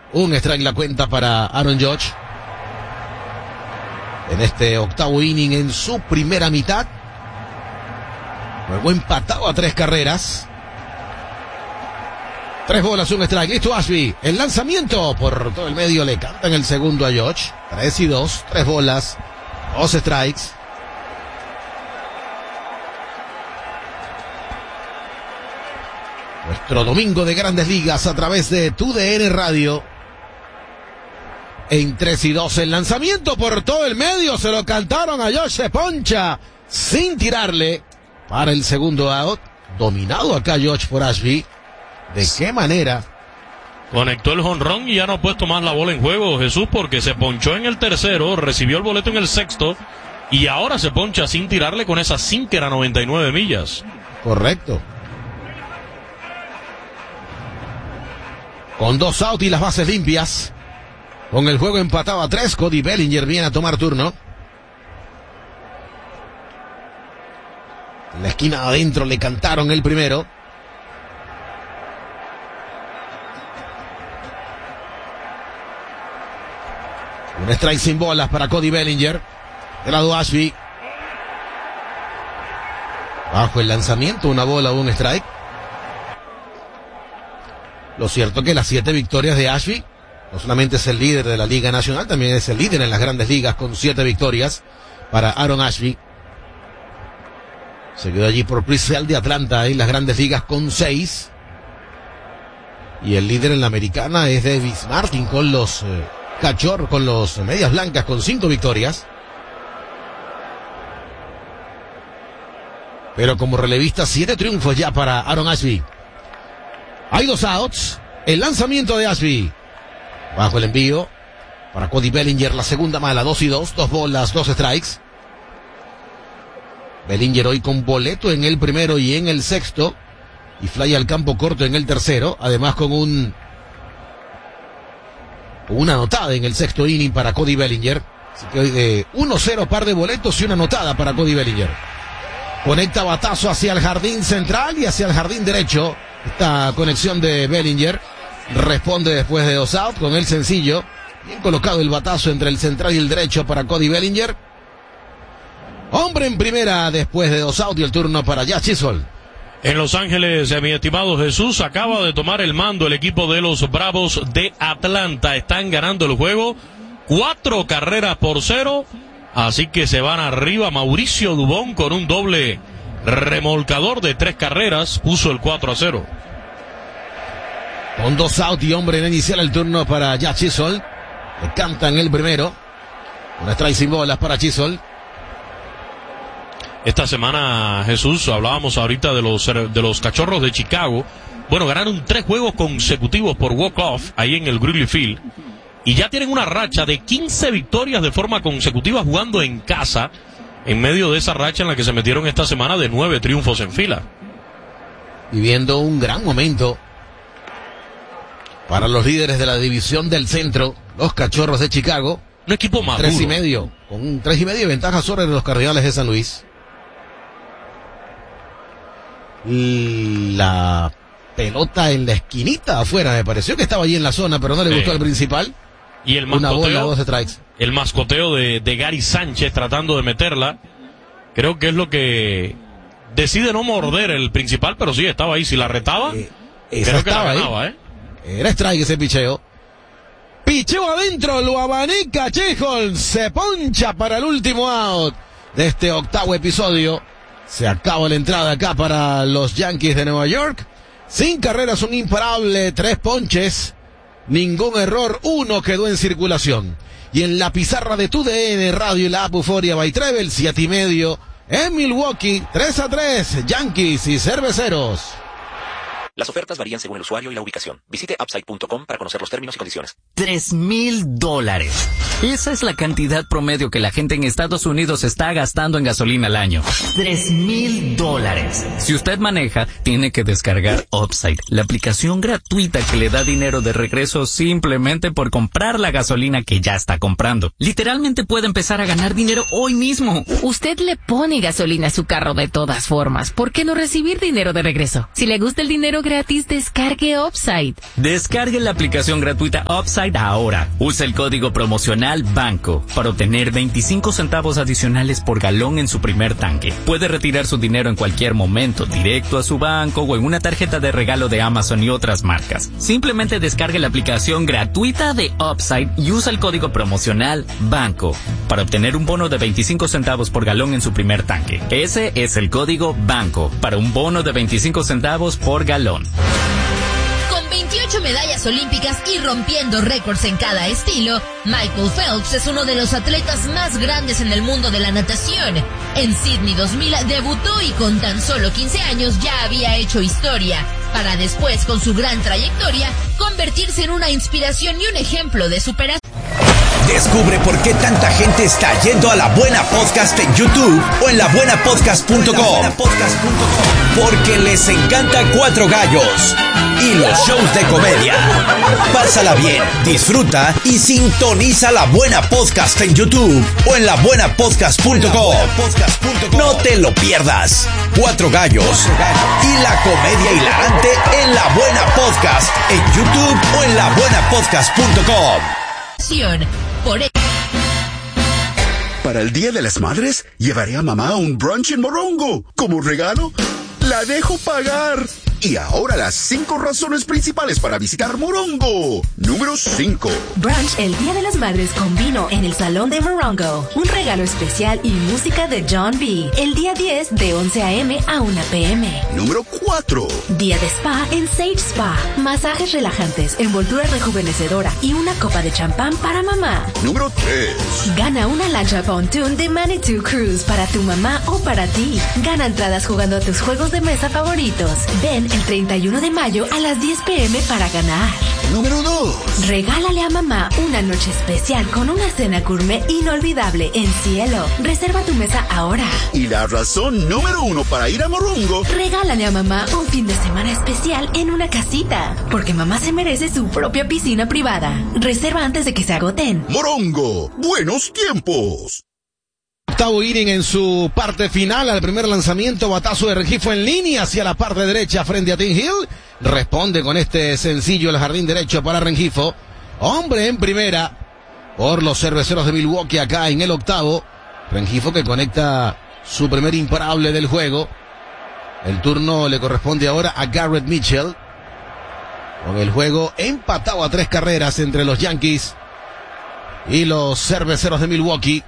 Un strike la cuenta para Aaron Judge. En este octavo inning en su primera mitad. Luego empatado a 3 carreras. 3 bolas, un strike. Listo Ashby. El lanzamiento por todo el medio. Le cantan el segundo a Judge. 3-2. 3 bolas. 2 strikes. Nuestro domingo de Grandes Ligas a través de TUDN Radio. En 3-2 el lanzamiento por todo el medio. Se lo cantaron a Judge. Se poncha sin tirarle para el segundo out. Dominado acá Judge por Ashby. ¿De qué manera? Conectó el jonrón y ya no ha puesto más la bola en juego, Jesús, porque se ponchó en el tercero, recibió el boleto en el sexto y ahora se poncha sin tirarle con esa sinker a 99 millas. Correcto. Con 2 outs y las bases limpias. Con el juego empatado a 3, Cody Bellinger viene a tomar turno. En la esquina adentro le cantaron el primero. Un strike sin bolas para Cody Bellinger. De lado Ashby. Bajo el lanzamiento, una bola, un strike. Lo cierto que las 7 victorias de Ashby, no solamente es el líder de la Liga Nacional, también es el líder en las Grandes Ligas con 7 victorias para Aaron Ashby. Seguido allí por Chris Sale de Atlanta en las Grandes Ligas con 6. Y el líder en la Americana es Davis Martin con los con los Medias Blancas con 5 victorias. Pero como relevista, 7 triunfos ya para Aaron Ashby. Hay 2 outs. El lanzamiento de Ashby. Bajo el envío para Cody Bellinger, la segunda mala, 2-2, 2 bolas, 2 strikes. Bellinger hoy con boleto en el primero y en el sexto. Y fly al campo corto en el tercero. Además con una anotada en el sexto inning para Cody Bellinger. Así que hoy de 1-0 par de boletos y una anotada para Cody Bellinger. Conecta batazo hacia el jardín central y hacia el jardín derecho. Esta conexión de Bellinger. Responde después de 2 outs con el sencillo. Bien colocado el batazo entre el central y el derecho para Cody Bellinger. Hombre en primera después de 2 outs y el turno para Jazz Chisholm. En Los Ángeles, mi estimado Jesús, acaba de tomar el mando el equipo de los Bravos de Atlanta. Están ganando el juego 4-0, así que se van arriba. Mauricio Dubón con un doble remolcador de 3 carreras puso el 4-0. Con 2 outs y hombre en inicial el turno para Jazz Chisholm. Le cantan el primero. Una strike sin bolas para Chisholm. Esta semana, Jesús, hablábamos ahorita de los Cachorros de Chicago. Bueno, ganaron 3 juegos consecutivos por walk-off ahí en el Wrigley Field. Y ya tienen una racha de 15 victorias de forma consecutiva jugando en casa, en medio de esa racha en la que se metieron esta semana de 9 triunfos en fila. Viviendo un gran momento para los líderes de la división del centro, los Cachorros de Chicago. Un equipo maduro. 3.5, con un 3.5 de ventaja sobre los Cardenales de San Luis. La pelota en la esquinita afuera, me pareció que estaba allí en la zona, pero no le gustó al principal. Y el mascoteo, una bola, 2 strikes. El mascoteo de Gary Sánchez tratando de meterla, creo que es lo que decide no morder el principal, pero sí estaba ahí, si la retaba, creo que la ganaba, ¿eh? Era strike ese picheo. Picheo adentro, lo abanica Chisholm, se poncha para el último out de este octavo episodio. Se acaba la entrada acá para los Yankees de Nueva York. 5 carreras, un imparable, 3 ponches, ningún error, 1 quedó en circulación. Y en la pizarra de TUDN Radio y la app Euforia by Travel, 7:30 en Milwaukee, 3-3, Yankees y Cerveceros. Las ofertas varían según el usuario y la ubicación. Visite upside.com para conocer los términos y condiciones. $3,000. Esa es la cantidad promedio que la gente en Estados Unidos está gastando en gasolina al año. $3,000. Si usted maneja, tiene que descargar Upside, la aplicación gratuita que le da dinero de regreso simplemente por comprar la gasolina que ya está comprando. Literalmente puede empezar a ganar dinero hoy mismo. Usted le pone gasolina a su carro de todas formas. ¿Por qué no recibir dinero de regreso? Si le gusta el dinero gratis, descargue Upside. Descargue la aplicación gratuita Upside ahora. Usa el código promocional BANCO para obtener 25 centavos adicionales por galón en su primer tanque. Puede retirar su dinero en cualquier momento, directo a su banco o en una tarjeta de regalo de Amazon y otras marcas. Simplemente descargue la aplicación gratuita de Upside y usa el código promocional BANCO para obtener un bono de 25 centavos por galón en su primer tanque. Ese es el código BANCO para un bono de 25 centavos por galón. Con 28 medallas olímpicas y rompiendo récords en cada estilo, Michael Phelps es uno de los atletas más grandes en el mundo de la natación. En Sydney 2000 debutó y con tan solo 15 años ya había hecho historia, para después, con su gran trayectoria, convertirse en una inspiración y un ejemplo de superación. Descubre por qué tanta gente está yendo a La Buena Podcast en YouTube o en labuenapodcast.com. Porque les encanta Cuatro Gallos y los shows de comedia. Pásala bien, disfruta y sintoniza La Buena Podcast en YouTube o en labuenapodcast.com. No te lo pierdas. Cuatro Gallos y la comedia hilarante en La Buena Podcast en YouTube o en labuenapodcast.com. Para el Día de las Madres, llevaré a mamá a un brunch en Morongo. Como regalo, la dejo pagar. Y ahora las 5 razones principales para visitar Morongo. Número 5. Brunch el Día de las Madres con vino en el Salón de Morongo. Un regalo especial y música de John B. El día 10 de 11 a.m. a 1 p.m. Número 4. Día de spa en Sage Spa. Masajes relajantes, envoltura rejuvenecedora y una copa de champán para mamá. Número 3. Gana una lancha pontoon de Manitou Cruise para tu mamá o para ti. Gana entradas jugando a tus juegos de mesa favoritos. Ven el 31 de mayo a las 10 p.m. para ganar. Número 2. Regálale a mamá una noche especial con una cena gourmet inolvidable en Cielo. Reserva tu mesa ahora. Y la razón número 1 para ir a Morongo. Regálale a mamá un fin de semana especial en una casita. Porque mamá se merece su propia piscina privada. Reserva antes de que se agoten. Morongo, buenos tiempos. Octavo inning en su parte final. Al primer lanzamiento, batazo de Rengifo en línea hacia la parte derecha frente a Tim Hill. Responde con este sencillo el jardín derecho para Rengifo. Hombre en primera por los Cerveceros de Milwaukee acá en el octavo. Rengifo que conecta su primer imparable del juego. El turno le corresponde ahora a Garrett Mitchell. Con el juego empatado a 3 carreras entre los Yankees y los Cerveceros de Milwaukee.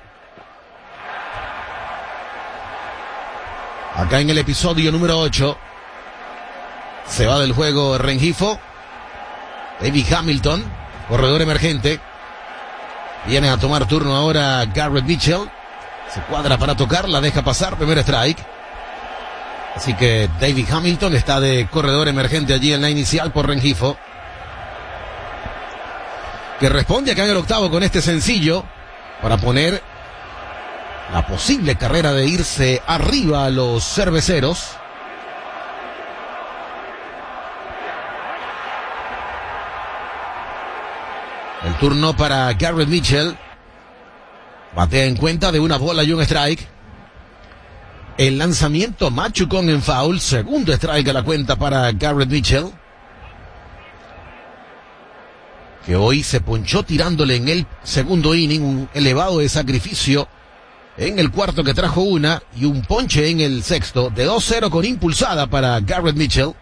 Acá en el episodio número 8 se va del juego Rengifo. David Hamilton, corredor emergente. Viene a tomar turno ahora Garrett Mitchell. Se cuadra para tocar, la deja pasar, primer strike. Así que David Hamilton está de corredor emergente allí en la inicial por Rengifo, que responde acá en el octavo con este sencillo para poner la posible carrera de irse arriba a los Cerveceros. El turno para Garrett Mitchell. Batea en cuenta de una bola y un strike. El lanzamiento machucón en foul. Segundo strike a la cuenta para Garrett Mitchell, que hoy se ponchó tirándole en el segundo inning un elevado de sacrificio. En el cuarto que trajo una y un ponche en el sexto. De 2-0 con impulsada para Garrett Mitchell.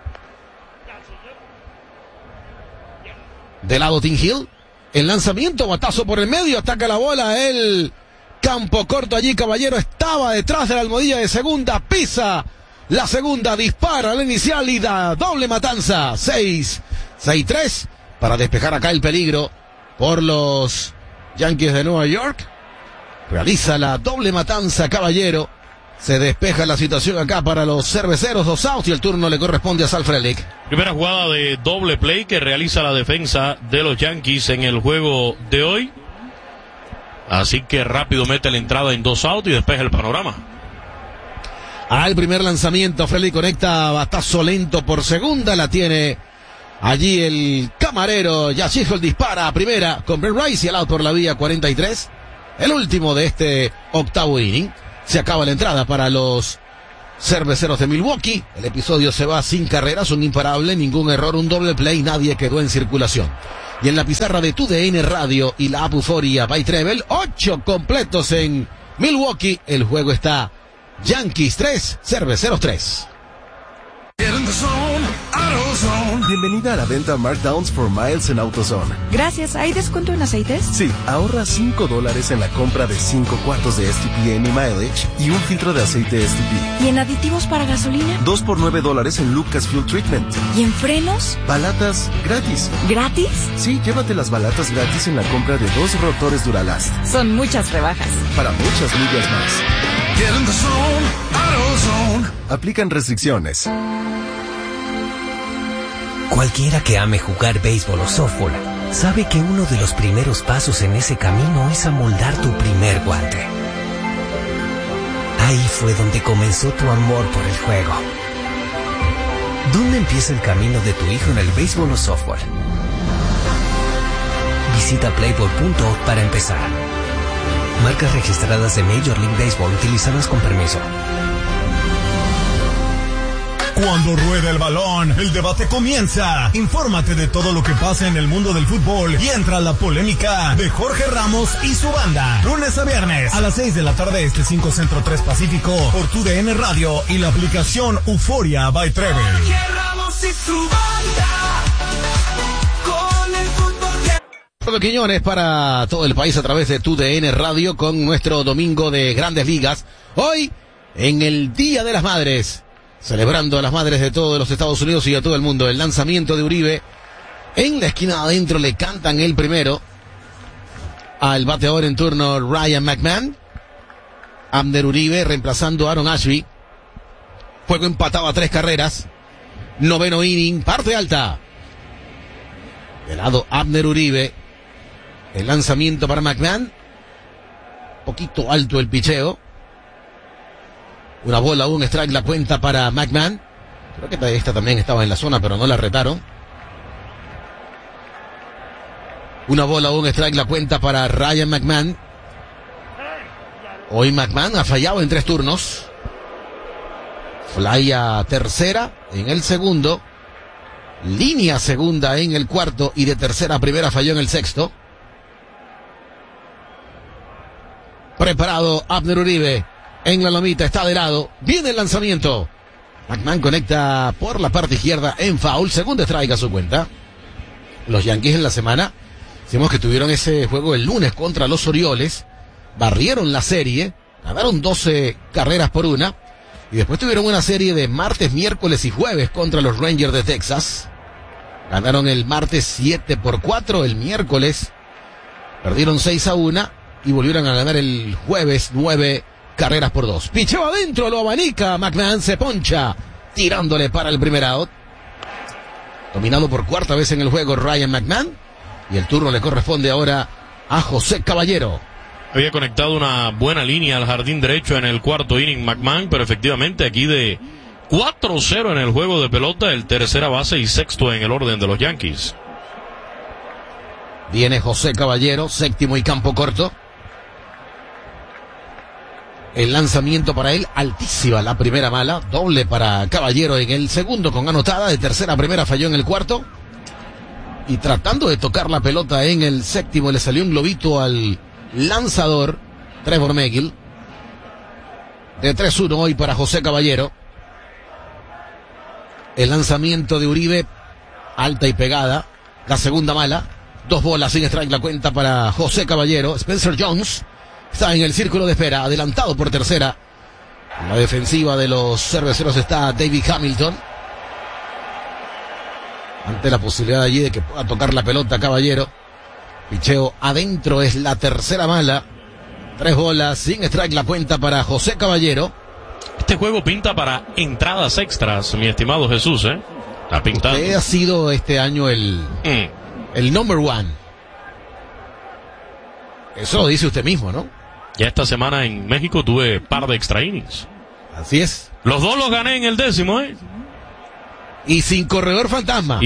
De lado Tim Hill. El lanzamiento, batazo por el medio, ataca la bola. El campo corto allí, Caballero estaba detrás de la almohadilla de segunda. Pisa la segunda, dispara la inicial y da doble matanza. 6-3 para despejar acá el peligro por los Yankees de Nueva York. Realiza la doble matanza Caballero. Se despeja la situación acá para los Cerveceros, 2 outs, y el turno le corresponde a Sal Frelick. Primera jugada de doble play que realiza la defensa de los Yankees en el juego de hoy. Así que rápido mete la entrada en 2 outs y despeja el panorama. Al primer lanzamiento, Frelick conecta batazo lento por segunda. La tiene allí el camarero. Yashihol dispara a primera con Brent Rice y el out por la vía 43. El último de este octavo inning. Se acaba la entrada para los Cerveceros de Milwaukee. El episodio se va sin carreras, un imparable, ningún error, un doble play, nadie quedó en circulación. Y en la pizarra de TUDN Radio y la app Euphoria by Treble, 8 completos en Milwaukee. El juego está Yankees 3, Cerveceros 3. Bienvenida a la venta Markdowns for Miles en AutoZone. Gracias. ¿Hay descuento en aceites? Sí, ahorra $5 en la compra de 5 cuartos de STP Any Mileage y un filtro de aceite STP. ¿Y en aditivos para gasolina? 2 por $9 en Lucas Fuel Treatment. ¿Y en frenos? Balatas gratis. ¿Gratis? Sí, llévate las balatas gratis en la compra de 2 rotores Duralast. Son muchas rebajas. Para muchas millas más. Aplican restricciones. Cualquiera que ame jugar béisbol o softball sabe que uno de los primeros pasos en ese camino es amoldar tu primer guante. Ahí fue donde comenzó tu amor por el juego. ¿Dónde empieza el camino de tu hijo en el béisbol o softball? Visita playboy.org para empezar. Marcas registradas de Major League Baseball utilizadas con permiso. Cuando rueda el balón, el debate comienza. Infórmate de todo lo que pasa en el mundo del fútbol y entra a la polémica de Jorge Ramos y su banda. Lunes a viernes a las 6 de la tarde, 5 Centro 3 Pacífico, por TUDN Radio y la aplicación Euphoria by Treble. Jorge Ramos y su banda. Con el fútbol. Quiñones para todo el país a través de TUDN Radio con nuestro domingo de Grandes Ligas. Hoy, en el Día de las Madres. Celebrando a las madres de todos los Estados Unidos y a todo el mundo. El lanzamiento de Uribe. En la esquina adentro le cantan el primero al bateador en turno Ryan McMahon. Abner Uribe reemplazando a Aaron Ashby. Juego empatado a 3 carreras. 9º inning, parte alta. De lado Abner Uribe. El lanzamiento para McMahon. Poquito alto el picheo. Una bola, un strike, la cuenta para McMahon. Creo que esta también estaba en la zona, pero no la retaron. Una bola, un strike, la cuenta para Ryan McMahon. Hoy McMahon ha fallado en 3 turnos. Fly a tercera en el segundo. Línea segunda en el cuarto. Y de tercera a primera falló en el sexto. Preparado Abner Uribe. En la lomita, está de lado. Viene el lanzamiento. McMahon conecta por la parte izquierda en foul. Segundo strike a su cuenta. Los Yankees en la semana, decimos que tuvieron ese juego el lunes contra los Orioles. Barrieron la serie. Ganaron 12 carreras por 1. Y después tuvieron una serie de martes, miércoles y jueves contra los Rangers de Texas. Ganaron el martes 7-4. El miércoles perdieron 6-1. Y volvieron a ganar el jueves 9 carreras por 2. Picheo adentro, lo abanica. McMahon se poncha, tirándole para el primer out. Dominado por cuarta vez en el juego Ryan McMahon. Y el turno le corresponde ahora a José Caballero. Había conectado una buena línea al jardín derecho en el cuarto inning McMahon, pero efectivamente aquí de 4-0 en el juego de pelota, el tercera base y sexto en el orden de los Yankees. Viene José Caballero, séptimo y campo corto. El lanzamiento para él, altísima la primera mala, doble para Caballero en el segundo con anotada, de tercera a primera falló en el cuarto. Y tratando de tocar la pelota en el séptimo le salió un globito al lanzador Trevor Megill. De 3-1 hoy para José Caballero. El lanzamiento de Uribe, alta y pegada, la segunda mala, 2 bolas sin strike la cuenta para José Caballero. Spencer Jones está en el círculo de espera, adelantado por tercera. En la defensiva de los cerveceros está David Hamilton. Ante la posibilidad allí de que pueda tocar la pelota Caballero. Picheo adentro, es la tercera mala. 3 bolas sin strike la cuenta para José Caballero. Este juego pinta para entradas extras, mi estimado Jesús, ¿eh? Está pintando. Usted ha sido este año el number one. Eso lo dice usted mismo, ¿no? Ya esta semana en México tuve par de extra innings. Así es. Los 2 los gané en el 10º, ¿eh? Y sin corredor fantasma.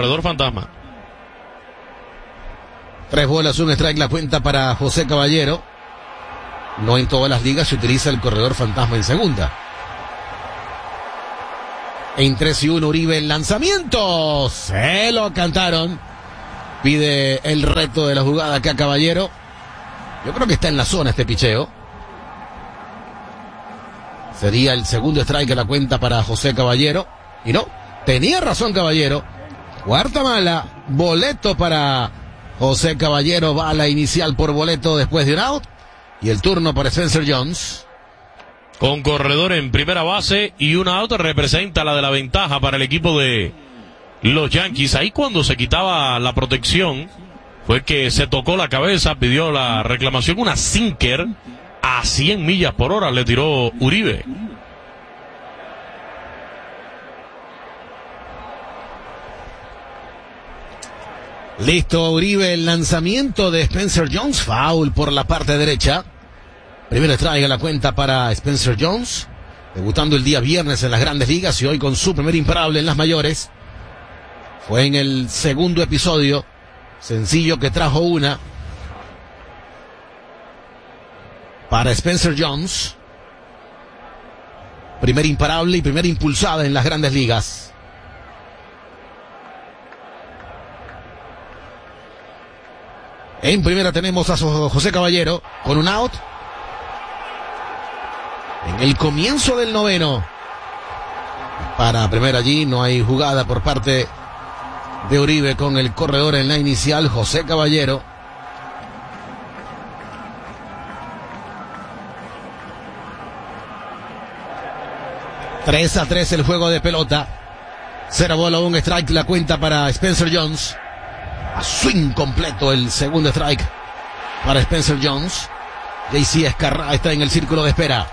3 bolas, un strike la cuenta para José Caballero. No en todas las ligas se utiliza el corredor fantasma en segunda. En 3-1 Uribe el lanzamiento. Se lo cantaron. Pide el reto de la jugada acá Caballero. Yo creo que está en la zona este picheo. Sería el segundo strike a la cuenta para José Caballero. Y no, tenía razón Caballero. Cuarta mala, boleto para José Caballero, bala inicial por boleto después de un out. Y el turno para Spencer Jones. Con corredor en primera base y un out representa la de la ventaja para el equipo de los Yankees. Ahí cuando se quitaba la protección fue que se tocó la cabeza, pidió la reclamación, una sinker a 100 millas por hora le tiró Uribe. Listo, Uribe, el lanzamiento de Spencer Jones, foul por la parte derecha. Primer strike a la cuenta para Spencer Jones, debutando el día viernes en las Grandes Ligas y hoy con su primer imparable en las mayores. Fue en el segundo episodio, sencillo que trajo una para Spencer Jones. Primer imparable y primera impulsada en las Grandes Ligas. En primera tenemos a José Caballero con un out. En el comienzo del noveno. Para primera allí no hay jugada por parte de Uribe con el corredor en la inicial, José Caballero. ...3-3 el juego de pelota. 0 bola, 1 strike la cuenta para Spencer Jones. A swing completo el segundo strike para Spencer Jones. JC Escarrá está en el círculo de espera.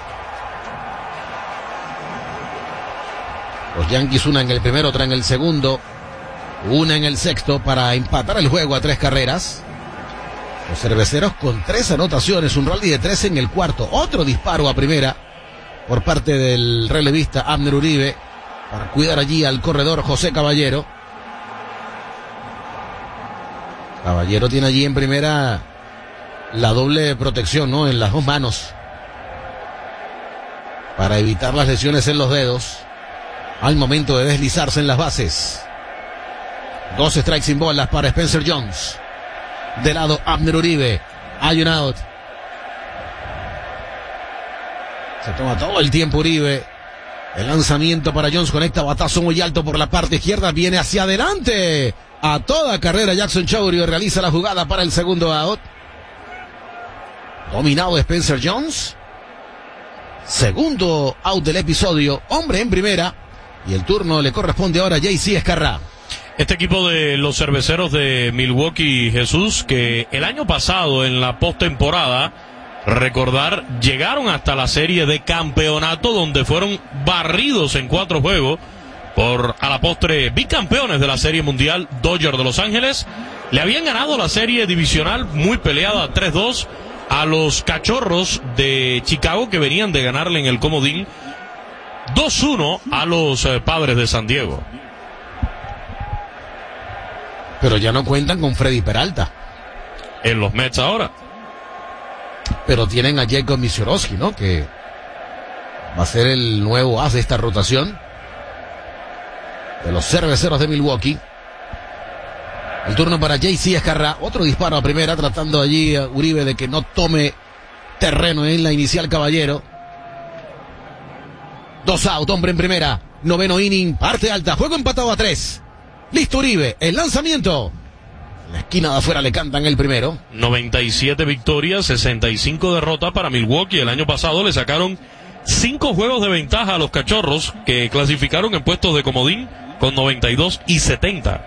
Los Yankees una en el primero, otra en el segundo, una en el sexto para empatar el juego a 3 carreras. Los cerveceros con 3 anotaciones, un rally de 3 en el cuarto. Otro disparo a primera por parte del relevista Abner Uribe para cuidar allí al corredor José Caballero. Caballero tiene allí en primera la doble protección, ¿no? En las 2 manos para evitar las lesiones en los dedos al momento de deslizarse en las bases. 2 strikes sin bolas para Spencer Jones. De lado Abner Uribe. Hay un out. Se toma todo el tiempo Uribe. El lanzamiento para Jones, conecta batazo muy alto por la parte izquierda, viene hacia adelante. A toda carrera Jackson Chourio realiza la jugada para el segundo out. Dominado Spencer Jones. Segundo out del episodio, hombre en primera. Y el turno le corresponde ahora a JC Escarrá. Este equipo de los cerveceros de Milwaukee, Jesús, que el año pasado en la postemporada, recordar, llegaron hasta la serie de campeonato donde fueron barridos en 4 juegos por a la postre bicampeones de la Serie Mundial Dodgers de Los Ángeles. Le habían ganado la serie divisional muy peleada 3-2 a los Cachorros de Chicago, que venían de ganarle en el comodín 2-1 a los Padres de San Diego. Pero ya no cuentan con Freddy Peralta en los Mets ahora. Pero tienen a Jacob Misiorowski, ¿no? Que va a ser el nuevo as de esta rotación de los cerveceros de Milwaukee. El turno para JC Escarrá. Otro disparo a primera, tratando allí a Uribe de que no tome terreno en la inicial Caballero. 2 out, hombre en primera. Noveno inning, parte alta, juego empatado a 3. Listo Uribe, el lanzamiento. La esquina de afuera le cantan el primero. 97 victorias, 65 derrotas para Milwaukee. El año pasado le sacaron 5 juegos de ventaja a los Cachorros, que clasificaron en puestos de comodín con 92 y 70.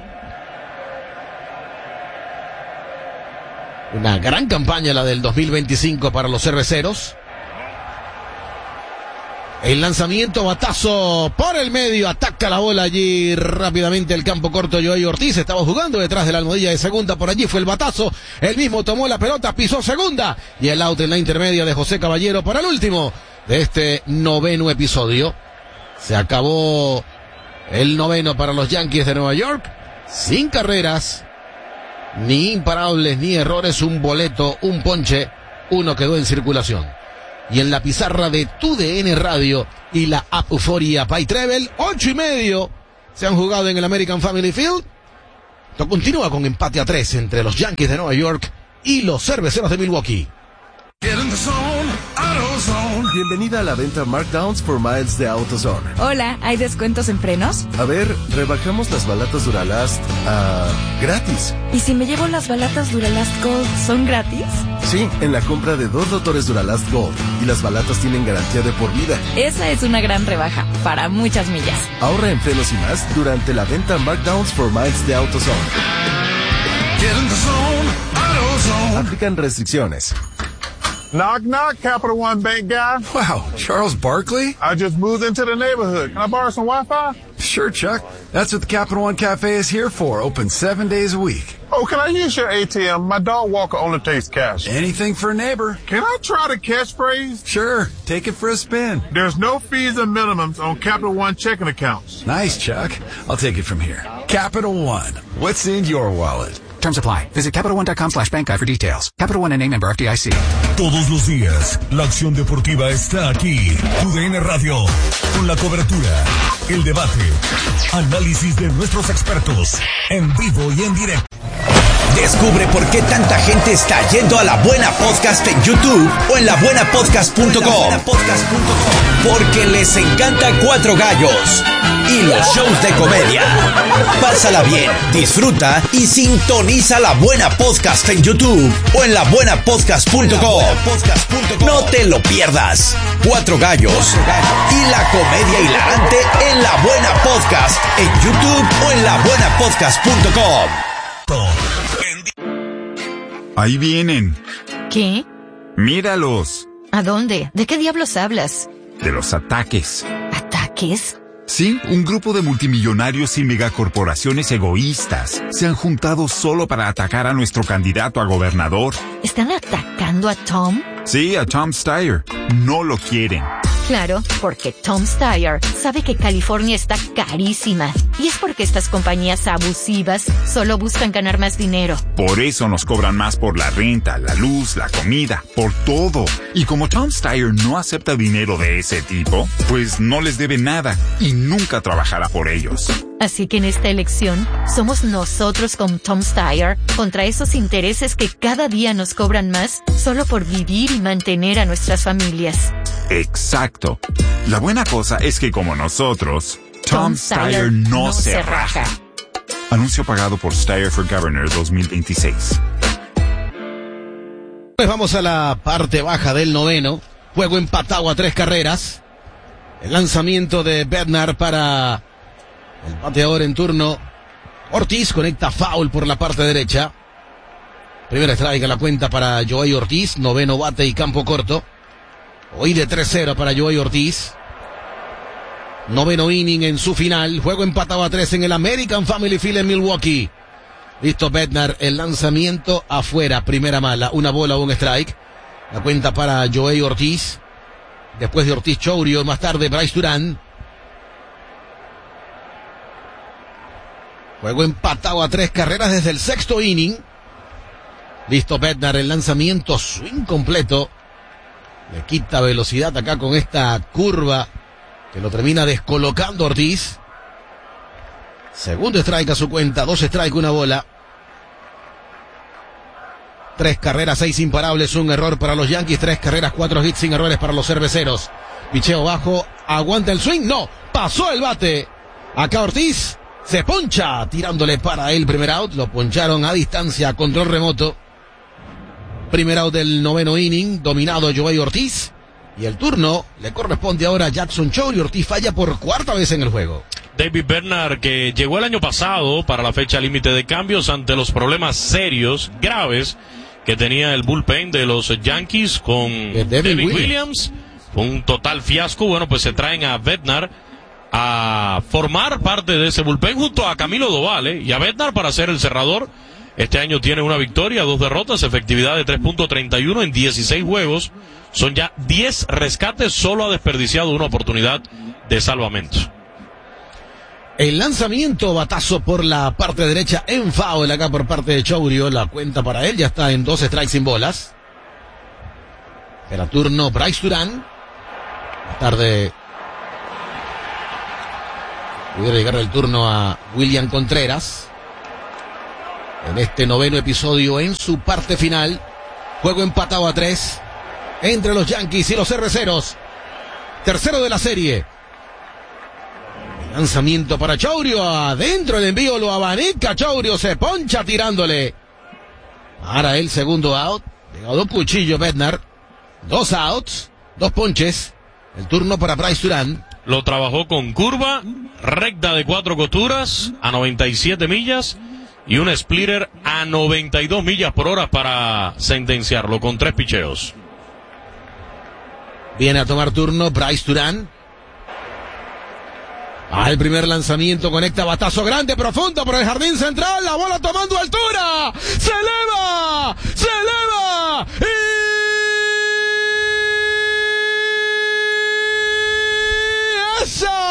Una gran campaña la del 2025 para los cerveceros. El lanzamiento, batazo por el medio, ataca la bola allí rápidamente el campo corto. Joey Ortiz estaba jugando detrás de la almohadilla de segunda, por allí fue el batazo, él mismo tomó la pelota, pisó segunda y el out en la intermedia de José Caballero para el último de este noveno episodio. Se acabó el noveno para los Yankees de Nueva York, sin carreras, ni imparables, ni errores, un boleto, un ponche, uno quedó en circulación. y en la pizarra de TUDN Radio y la app Euforia Pay Travel. 8:30 se han jugado en el American Family Field. Esto continúa con empate a 3 entre los Yankees de Nueva York y los Cerveceros de Milwaukee. Bienvenida a la venta Markdowns por Miles de AutoZone. Hola, ¿hay descuentos en frenos? A ver, rebajamos las balatas Duralast gratis. ¿Y si me llevo las balatas Duralast Gold, son gratis? Sí, en la compra de 2 rotores Duralast Gold. Y las balatas tienen garantía de por vida. Esa es una gran rebaja, para muchas millas. Ahorra en frenos y más durante la venta Markdowns for Miles de AutoZone. Aplican restricciones. Knock, knock, Capital One Bank guy. Wow, Charles Barkley? I just moved into the neighborhood. Can I borrow some Wi-Fi? Sure, Chuck. That's what the Capital One Cafe is here for. Open 7 days a week. Oh, can I use your ATM? My dog walker only takes cash. Anything for a neighbor. Can I try the catchphrase? Sure. Take it for a spin. There's no fees and minimums on Capital One checking accounts. Nice, Chuck. I'll take it from here. Capital One. What's in your wallet? Terms apply. Visit CapitalOne.com/bankguy for details. Capital One N.A. member FDIC. Todos los días, la acción deportiva está aquí. TUDN Radio. Con la cobertura, el debate, análisis de nuestros expertos, en vivo y en directo. Descubre por qué tanta gente está yendo a La Buena Podcast en YouTube o en labuenapodcast.com. Porque les encanta Cuatro Gallos y los shows de comedia. Pásala bien, disfruta y sintoniza La Buena Podcast en YouTube o en labuenapodcast.com. No te lo pierdas. Cuatro Gallos y la comedia hilarante en La Buena Podcast en YouTube o en labuenapodcast.com. Ahí vienen. ¿Qué? Míralos. ¿A dónde? ¿De qué diablos hablas? De los ataques. ¿Ataques? Sí, un grupo de multimillonarios y megacorporaciones egoístas se han juntado solo para atacar a nuestro candidato a gobernador. ¿Están atacando a Tom? Sí, a Tom Steyer. No lo quieren. Claro, porque Tom Steyer sabe que California está carísima. Y es porque estas compañías abusivas solo buscan ganar más dinero. Por eso nos cobran más por la renta, la luz, la comida, por todo. Y como Tom Steyer no acepta dinero de ese tipo, pues no les debe nada y nunca trabajará por ellos. Así que en esta elección, somos nosotros con Tom Steyer contra esos intereses que cada día nos cobran más solo por vivir y mantener a nuestras familias. Exacto. La buena cosa es que como nosotros, Tom Steyer no se raja. Anuncio pagado por Steyer for Governor 2026. Pues vamos a la parte baja del noveno. Juego empatado a 3 carreras. El lanzamiento de Bednar para el bateador en turno. Ortiz conecta foul por la parte derecha. Primera strike a la cuenta para Joey Ortiz. Noveno bate y campo corto. Hoy de 3-0 para Joey Ortiz. Noveno inning en su final. Juego empatado a 3 en el American Family Field en Milwaukee. Listo Bednar, el lanzamiento afuera. Primera mala, una bola o un strike. La cuenta para Joey Ortiz. Después de Ortiz, Chourio. Más tarde Bryce Durán. Juego empatado a 3 carreras desde el sexto inning. Listo Bednar, el lanzamiento swing completo. Le quita velocidad acá con esta curva que lo termina descolocando Ortiz. Segundo strike a su cuenta, 2 strikes, una bola. 3 carreras, 6 imparables, un error para los Yankees. 3 carreras, 4 hits sin errores para los cerveceros. Picheo bajo, aguanta el swing, no, pasó el bate. Acá Ortiz se poncha, tirándole para el primer out. Lo poncharon a distancia, control remoto. Primer out del noveno inning, dominado Joey Ortiz. Y el turno le corresponde ahora a Jackson Chourio. Ortiz falla por cuarta vez en el juego. David Bednar, que llegó el año pasado para la fecha límite de cambios ante los problemas serios, graves, que tenía el bullpen de los Yankees con David Williams. Fue un total fiasco. Bueno, pues se traen a Bednar a formar parte de ese bullpen junto a Camilo Doval, y a Bednar para ser el cerrador. Este año tiene una victoria, 2 derrotas, efectividad de 3.31 en 16 juegos. Son ya 10 rescates, solo ha desperdiciado una oportunidad de salvamento. El lanzamiento, batazo por la parte derecha en foul acá por parte de Chourio. La cuenta para él ya está en 2 strikes sin bolas. Era turno Bryce Durán. Más tarde pudiera llegar el turno a William Contreras. En este noveno episodio, en su parte final, juego empatado a 3 entre los Yankees y los Cerveceros. Tercero de la serie. El lanzamiento para Chourio, adentro el envío, lo abanica Chourio, se poncha tirándole. Para el segundo out, llegado 2 cuchillos Bednar. 2 outs, 2 ponches. El turno para Bryce Durán. Lo trabajó con curva, recta de 4 costuras a 97 millas y un splitter a 92 millas por hora para sentenciarlo con 3 picheos. Viene a tomar turno Bryce Durán. Al primer lanzamiento, conecta batazo grande, profundo por el jardín central. La bola tomando altura. ¡Se eleva! ¡Se eleva! ¡Y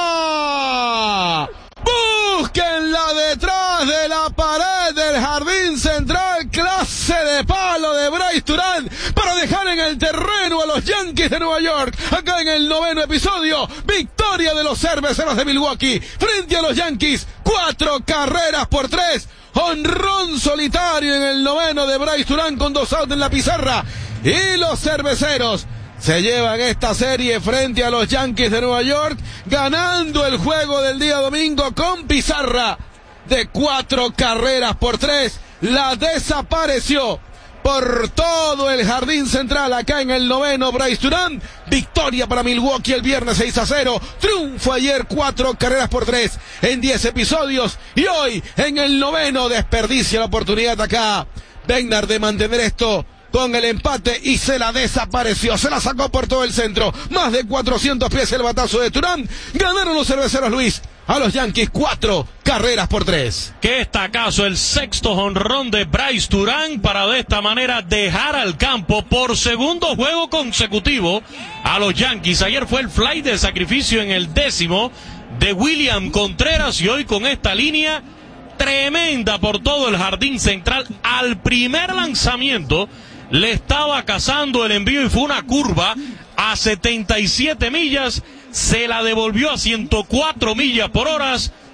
esa! ¡Búsquenla detrás de la pared del jardín central! Clase de palo de Bryce Durán para dejar en el terreno a los Yankees de Nueva York. Acá en el noveno episodio, victoria de los Cerveceros de Milwaukee frente a los Yankees. 4 carreras por 3. Jonrón solitario en el noveno de Bryce Durán con 2 outs en la pizarra. Y los Cerveceros se llevan esta serie frente a los Yankees de Nueva York, ganando el juego del día domingo con pizarra de 4 carreras por 3. La desapareció por todo el jardín central acá en el noveno Bryce Durán. Victoria para Milwaukee el viernes 6-0. Triunfo ayer 4 carreras por 3 en 10 episodios. Y hoy en el noveno desperdicia la oportunidad acá Bednar de mantener esto con el empate y se la desapareció. Se la sacó por todo el centro. Más de 400 pies el batazo de Durán. Ganaron los Cerveceros, Luis, a los Yankees 4 carreras por 3. Qué estacazo el sexto jonrón de Bryce Durán para de esta manera dejar al campo por segundo juego consecutivo a los Yankees. Ayer fue el fly de sacrificio en el 10º de William Contreras y hoy con esta línea tremenda por todo el jardín central. Al primer lanzamiento le estaba cazando el envío y fue una curva a 77 millas. Se la devolvió a 104 millas por hora.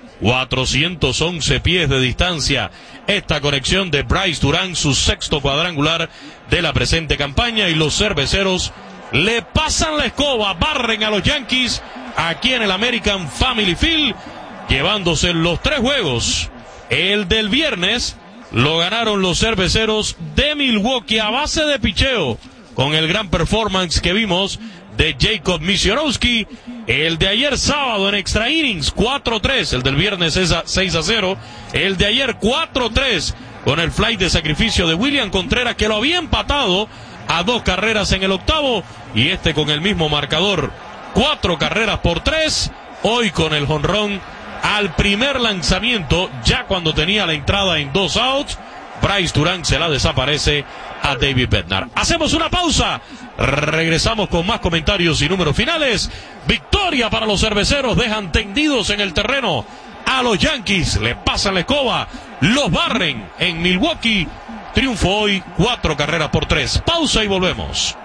411 pies de distancia. Esta conexión de Bryce Durán, su sexto cuadrangular de la presente campaña. Y los Cerveceros le pasan la escoba, barren a los Yankees aquí en el American Family Field, llevándose los 3 juegos. El del viernes lo ganaron los Cerveceros de Milwaukee a base de picheo, con el gran performance que vimos de Jacob Misiorowski. El de ayer sábado en extra innings 4-3, el del viernes es a 6-0. El de ayer 4-3 con el fly de sacrificio de William Contreras, que lo había empatado a 2 carreras en el octavo, y este con el mismo marcador, 4 carreras por 3. Hoy con el jonrón al primer lanzamiento, ya cuando tenía la entrada en 2 outs, Bryce Durán se la desaparece a David Bednar. Hacemos una pausa, regresamos con más comentarios y números finales. Victoria para los Cerveceros, dejan tendidos en el terreno a los Yankees, le pasan la escoba, los barren en Milwaukee. Triunfo hoy, 4 carreras por 3. Pausa y volvemos.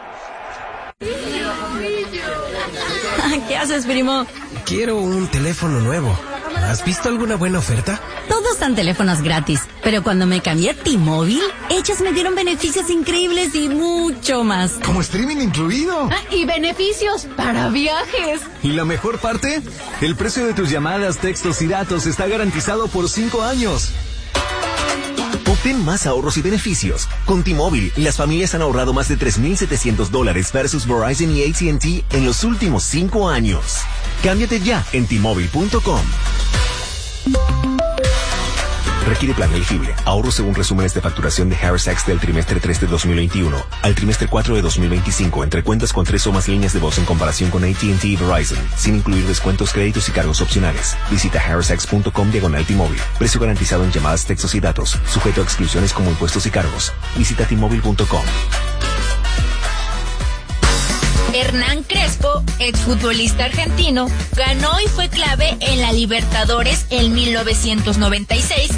¿Qué haces, primo? Quiero un teléfono nuevo. ¿Has visto alguna buena oferta? Todos dan teléfonos gratis, pero cuando me cambié a T-Mobile, ellos me dieron beneficios increíbles y mucho más. ¿Como streaming incluido? Y beneficios para viajes. ¿Y la mejor parte? El precio de tus llamadas, textos y datos está garantizado por 5 años. Obtén más ahorros y beneficios. Con T-Mobile, las familias han ahorrado más de $3,700 versus Verizon y AT&T en los últimos 5 años. Cámbiate ya en T-Mobile.com. Requiere plan elegible. Ahorro según resúmenes de facturación de Harris Sachs del trimestre 3 de 2021 al trimestre 4 de 2025 entre cuentas con 3 o más líneas de voz en comparación con AT&T y Verizon, sin incluir descuentos, créditos y cargos opcionales. Visita harrissax.com/T-Mobile. Precio garantizado en llamadas, textos y datos. Sujeto a exclusiones como impuestos y cargos. Visita T-Mobile.com. Hernán Crespo, exfutbolista argentino, ganó y fue clave en la Libertadores en 1996